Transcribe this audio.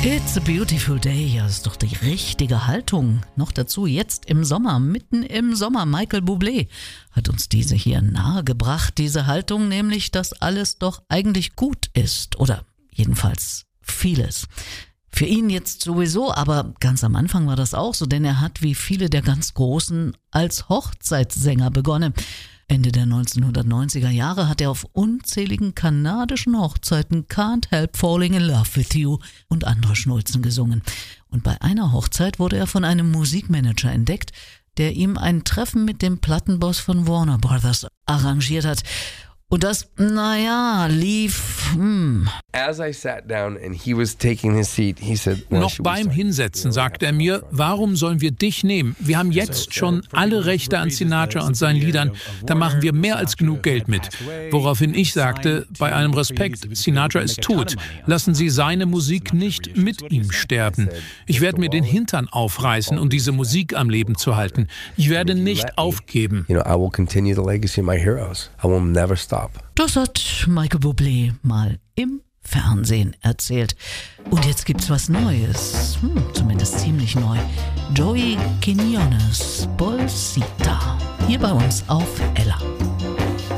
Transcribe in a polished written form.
It's a beautiful day, ja, ist doch die richtige Haltung. Noch dazu jetzt im Sommer, mitten im Sommer. Michael Bublé hat uns diese hier nahegebracht, diese Haltung, nämlich, dass alles doch eigentlich gut ist. Oder jedenfalls vieles. Für ihn jetzt sowieso, aber ganz am Anfang war das auch so, denn er hat wie viele der ganz Großen als Hochzeitssänger begonnen. Ende der 1990er Jahre hat er auf unzähligen kanadischen Hochzeiten Can't Help Falling in Love with You und andere Schnulzen gesungen. Und bei einer Hochzeit wurde er von einem Musikmanager entdeckt, der ihm ein Treffen mit dem Plattenboss von Warner Brothers arrangiert hat. Und das, lief. As I sat down and he was taking his seat, he said, noch beim Hinsetzen sagte er mir, warum sollen wir dich nehmen? Wir haben jetzt schon alle Rechte an Sinatra und seinen Liedern. Da machen wir mehr als genug Geld mit. Woraufhin ich sagte, bei allem Respekt, Sinatra ist tot. Lassen Sie seine Musik nicht mit ihm sterben. Ich werde mir den Hintern aufreißen, um diese Musik am Leben zu halten. Ich werde nicht aufgeben. I will continue the legacy of my heroes. I will never stop. Das hat Michael Bublé mal im Fernsehen erzählt. Und jetzt gibt's was Neues. Zumindest ziemlich neu. Joey Quiñones, Bolsita. Hier bei uns auf Ella.